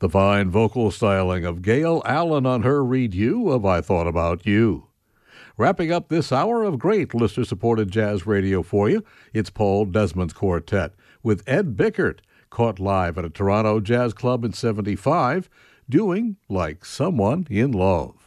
The fine vocal styling of Gail Allen on her redo of I Thought About You. Wrapping up this hour of great listener-supported jazz radio for you, it's Paul Desmond's Quartet with Ed Bickert, caught live at a Toronto jazz club in '75, doing Like Someone in Love.